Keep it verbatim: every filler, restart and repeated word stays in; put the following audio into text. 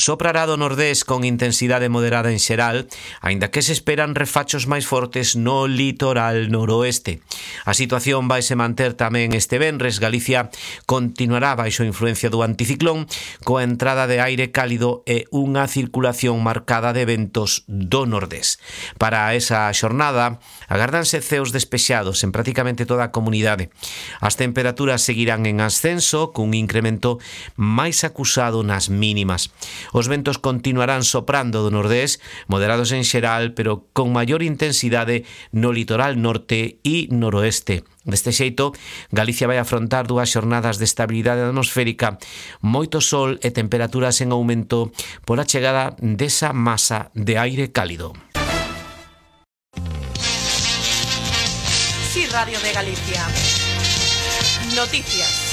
Soprará do nordés con intensidade moderada en xeral, aínda que se esperan refachos máis fortes no litoral noroeste. A situación vaise manter tamén este venres. Galicia continuará baixo influencia do anticiclón, coa entrada de aire cálido e unha circulación marcada de ventos do nordés. Para esa xornada, agárdanse ceos despexados en prácticamente toda a comunidade. As temperaturas seguirán en ascenso, cun incremento máis acusado nas mínimas. Os ventos continuarán soprando do nordés, moderados en xeral, pero con maior intensidade no litoral norte e noroeste. Deste xeito, Galicia vai afrontar dúas xornadas de estabilidade atmosférica, moito sol e temperaturas en aumento pola chegada desa masa de aire cálido. Sí, Radio de Galicia. Noticias.